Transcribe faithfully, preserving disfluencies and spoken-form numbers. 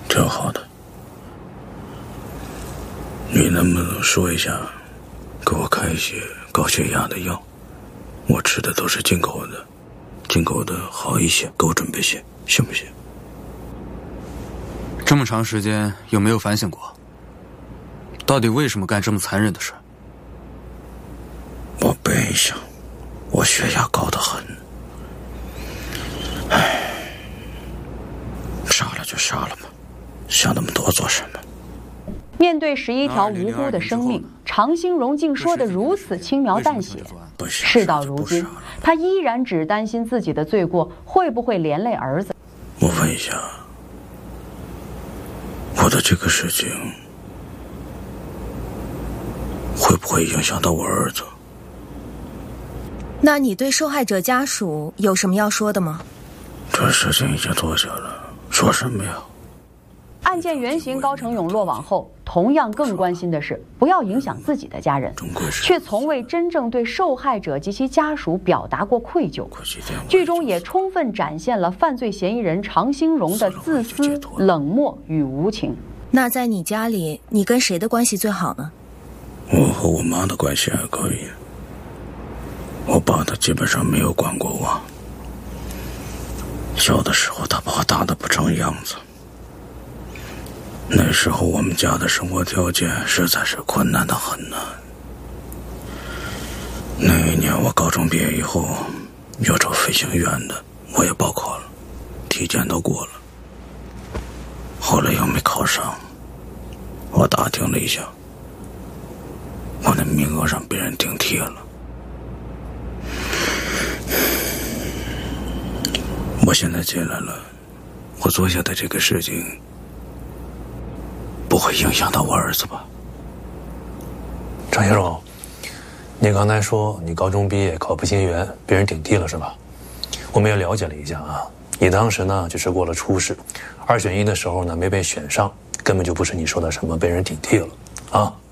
挺好的。你能不能说一下，给我开一些高血压的药？我吃的都是进口的，进口的好一些，给我准备些，行不行？ 这么长时间有没有反省过，到底为什么干这么残忍的事？ 我背想，我血压高得很。唉，杀了就杀了吧，想那么多做什么？ 面对十一条无辜的生命，常兴荣竟说得如此轻描淡写。事到如今，他依然只担心自己的罪过会不会连累儿子。 我问一下，我的这个事情会不会影响到我儿子？ 那你对受害者家属有什么要说的吗？ 这事情已经做下了，说什么呀？ 案件原型高成勇落网后，同样更关心的是不要影响自己的家人，却从未真正对受害者及其家属表达过愧疚。剧中也充分展现了犯罪嫌疑人常兴荣的自私、冷漠与无情。 那在你家里，你跟谁的关系最好呢？ 我和我妈的关系还可以，我爸他基本上没有管过我。小的时候他把我打得不成样子，那时候我们家的生活条件实在是困难得很呢。那一年我高中毕业以后，要找飞行员的，我也报考了，体检都过了，后来又没考上。我打听了一下，我的名额让别人顶替了。我现在进来了，我做下的这个事情不会影响到我儿子吧？ 常兴荣，你刚才说你高中毕业考飞行员，别人顶替了是吧？我们也了解了一下啊，你当时呢就是过了初试，二选一的时候呢没被选上，根本就不是你说的什么被人顶替了啊。